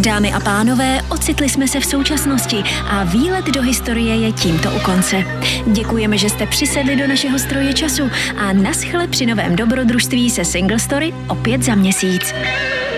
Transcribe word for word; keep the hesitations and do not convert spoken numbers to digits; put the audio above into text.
Dámy a pánové, ocitli jsme se v současnosti a výlet do historie je tímto u konce. Děkujeme, že jste přisedli do našeho stroje času a naschle při novém dobrodružství se Single Story opět za měsíc.